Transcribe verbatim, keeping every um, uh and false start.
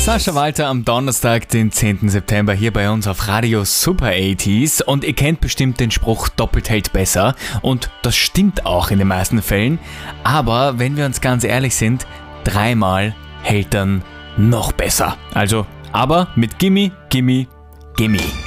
Sascha Walter am Donnerstag, den zehnten September, hier bei uns auf Radio Super achtziger. Und ihr kennt bestimmt den Spruch, doppelt hält besser. Und das stimmt auch in den meisten Fällen. Aber wenn wir uns ganz ehrlich sind, dreimal hält dann noch besser. Also, aber mit Gimme, Gimme, Gimme.